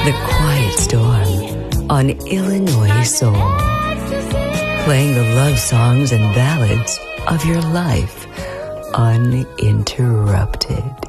The Quiet Storm on Illinois Soul. Playing the love songs and ballads of your life uninterrupted.